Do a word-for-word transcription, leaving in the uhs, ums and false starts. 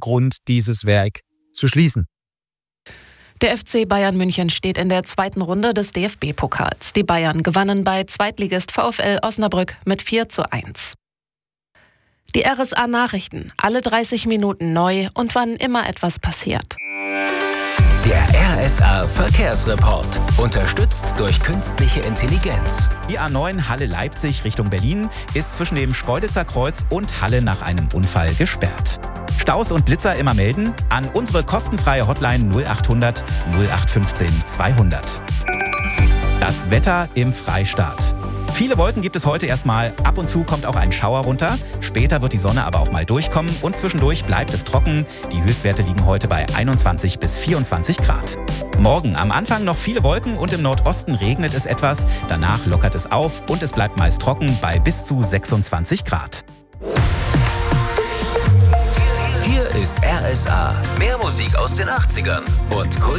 Grund, dieses Werk zu schließen. Der F C Bayern München steht in der zweiten Runde des D F B-Pokals. Die Bayern gewannen bei Zweitligist VfL Osnabrück mit vier zu eins. Die R S A-Nachrichten, alle dreißig Minuten neu und wann immer etwas passiert. Der R S A-Verkehrsreport, unterstützt durch künstliche Intelligenz. Die A neun Halle-Leipzig Richtung Berlin ist zwischen dem Schkeuditzer Kreuz und Halle nach einem Unfall gesperrt. Staus und Blitzer immer melden an unsere kostenfreie Hotline null achthundert null acht fünfzehn zweihundert. Das Wetter im Freistaat. Viele Wolken gibt es heute erstmal. Ab und zu kommt auch ein Schauer runter. Später wird die Sonne aber auch mal durchkommen und zwischendurch bleibt es trocken. Die Höchstwerte liegen heute bei einundzwanzig bis vierundzwanzig Grad. Morgen am Anfang noch viele Wolken und im Nordosten regnet es etwas. Danach lockert es auf und es bleibt meist trocken bei bis zu sechsundzwanzig Grad. Hier ist R S A. Mehr Musik aus den achtzigern und Kult.